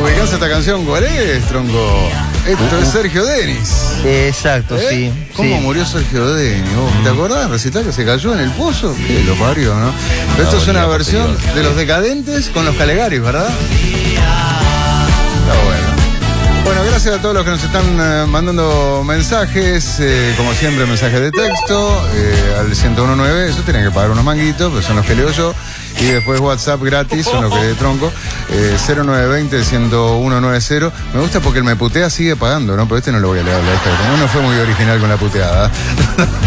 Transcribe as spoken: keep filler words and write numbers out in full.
¿Ubicás esta canción? ¿Cuál es, tronco? Esto es Sergio Denis. Exacto, ¿Eh? sí. ¿Cómo sí. murió Sergio Denis? ¿Vos ¿Te acordás del recital que se cayó en el pozo? Que lo parió, ¿no? Pero esto No, es una venía versión posterior. de Los Decadentes con los Calegaris, ¿verdad? Está bueno. Bueno, gracias a todos los que nos están eh, mandando mensajes, eh, como siempre mensajes de texto, eh, al ciento uno nueve, eso tienen que pagar unos manguitos, pero son los que leo yo, y después WhatsApp gratis, son los que de tronco, eh, cero nueve veinte, ciento uno noventa. Me gusta porque el me putea sigue pagando, ¿no? Pero este no lo voy a leer, la esta, no fue muy original con la puteada.